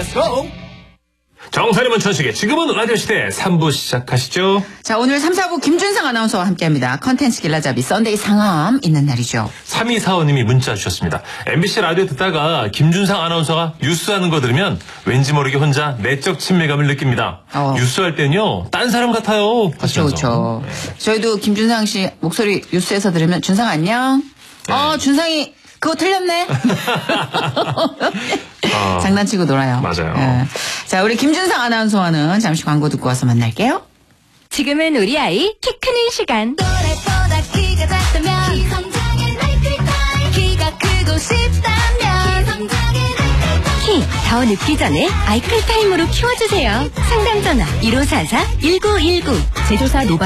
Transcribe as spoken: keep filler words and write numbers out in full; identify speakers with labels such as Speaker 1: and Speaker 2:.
Speaker 1: Let's go. 정선이문 천식의 지금은 라디오 시대 삼 부 시작하시죠.
Speaker 2: 자, 오늘 삼, 사 부 김준상 아나운서와 함께합니다. 컨텐츠 길라잡이 썬데이 상암 있는 날이죠.
Speaker 1: 삼이사오님이 문자 주셨습니다. 엠비씨 라디오 듣다가 김준상 아나운서가 뉴스하는 거 들으면 왠지 모르게 혼자 내적 친밀감을 느낍니다. 어. 뉴스할 때는요 딴 사람 같아요.
Speaker 2: 그렇죠, 그렇죠. 네. 저희도 김준상 씨 목소리 뉴스에서 들으면 준상 안녕. 네. 어, 준상이 그거 틀렸네. 어, 장난치고 놀아요.
Speaker 1: 맞아요.
Speaker 2: 네. 자, 우리 김준상 아나운서와는 잠시 광고 듣고 와서 만날게요.
Speaker 3: 지금은 우리 아이 키 크는 시간.
Speaker 4: 또래보다 키가 작다면 키성장의 나이클타임. 키가 크고 싶다면 키성장의 나이클타임.
Speaker 3: 키 더 늦기 전에 아이클타임으로 키워주세요. 상담 전화 일오사사 일구일구. 제조사 노바